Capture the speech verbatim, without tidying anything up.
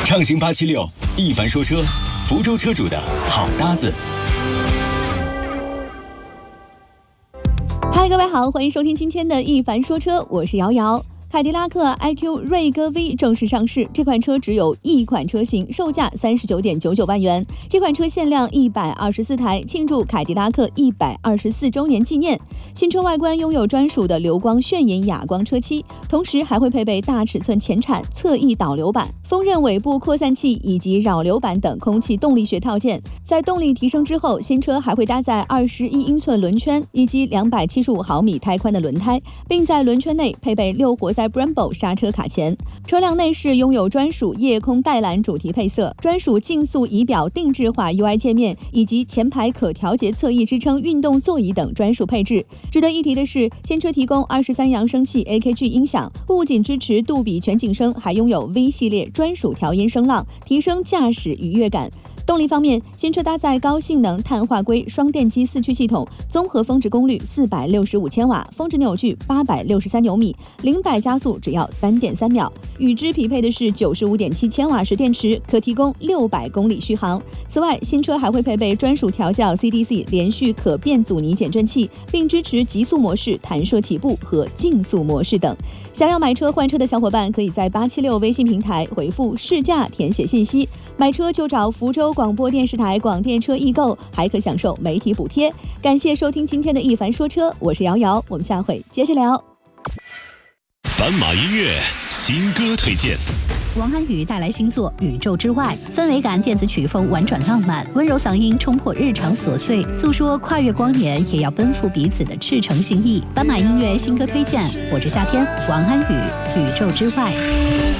畅行八七六，一凡说车，福州车主的好搭子。 嗨，各位好，欢迎收听今天的一凡说车，我是瑶瑶。凯迪拉克 I Q 锐歌 V 正式上市，这款车只有一款车型，售价三十九点九九万元。这款车限量一百二十四台，庆祝凯迪拉克一百二十四周年纪念。新车外观拥有专属的流光炫影哑光车漆，同时还会配备大尺寸前铲、侧翼导流板、锋刃尾部扩散器以及扰流板等空气动力学套件。在动力提升之后，新车还会搭载二十一英寸轮圈以及两百七十五毫米胎宽的轮胎，并在轮圈内配备六活塞Brembo 刹车卡钳。车辆内饰拥有专属夜空带蓝主题配色、专属竞速仪表定制化 U I 界面以及前排可调节侧翼支撑运动座椅等专属配置。值得一提的是，新车提供二十三扬声器 A K G 音响，不仅支持杜比全景声，还拥有 V 系列专属调音声浪，提升驾驶愉悦感。动力方面，新车搭载高性能碳化硅双电机四驱系统，综合峰值功率四百六十五千瓦，峰值扭矩八百六十三牛米，零百加速只要三点三秒。与之匹配的是九十五点七千瓦时电池，可提供六百公里续航。此外，新车还会配备专属调校 C D C 连续可变阻尼减震器，并支持极速模式、弹射起步和竞速模式等。想要买车换车的小伙伴，可以在八七六微信平台回复试驾填写信息，买车就找福州广播电视台广电车易购，还可享受媒体补贴。感谢收听今天的一凡说车，我是瑶瑶，我们下回接着聊。 斑马音乐新歌推荐。 王安宇带来新作《宇宙之外》，氛围感电子曲风婉转浪漫，温柔嗓音冲破日常琐碎，诉说跨越光年也要奔赴彼此的赤诚心意。斑马音乐新歌推荐，我是夏天，王安宇《宇宙之外》。